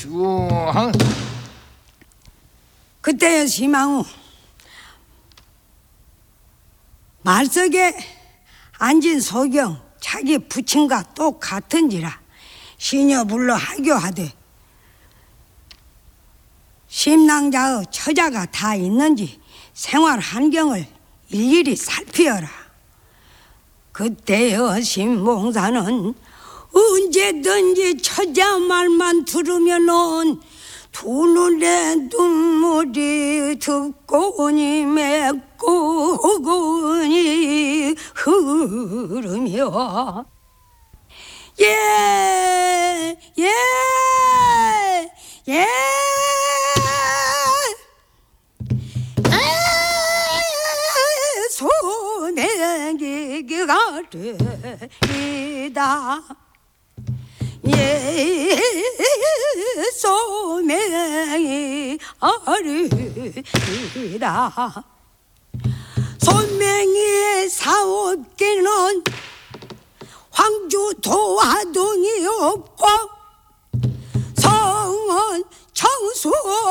아이고. 그때의 시망우 말석에 앉은 소경 자기 부친과 똑같은지라 시녀 불러 하교하되 심낭자의 처자가 다 있는지 생활 환경을 일일이 살피어라. 그때의 신봉사는 언제든지 처자 말만 들으면은 두 눈에 눈물이 듣고니 맺고니 흐르며 예 소매기가 되리다 예 소맹이 어리다 소맹이 사옵기는 황주 도화동이 없고 성은 청수